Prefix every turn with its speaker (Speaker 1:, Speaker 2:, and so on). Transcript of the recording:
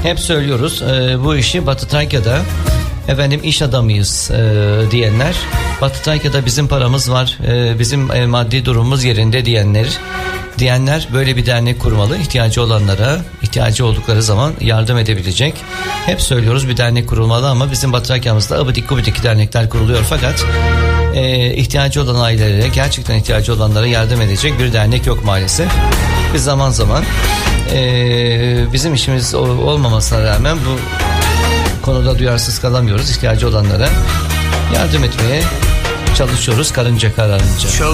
Speaker 1: hep söylüyoruz bu işi Batı Trakya'da iş adamıyız diyenler, Batı Trakya'da bizim paramız var, bizim maddi durumumuz yerinde diyenler böyle bir dernek kurmalı. İhtiyacı olanlara ihtiyacı oldukları zaman yardım edebilecek. Hep söylüyoruz bir dernek kurulmalı ama bizim Batı Trakya'mızda abidik gubidik dernekler kuruluyor fakat ihtiyacı olan ailelere, gerçekten ihtiyacı olanlara yardım edecek bir dernek yok maalesef. Biz zaman zaman bizim işimiz olmamasına rağmen bu konuda duyarsız kalamıyoruz. İhtiyacı olanlara yardım etmeye çalışıyoruz karınca kararınca.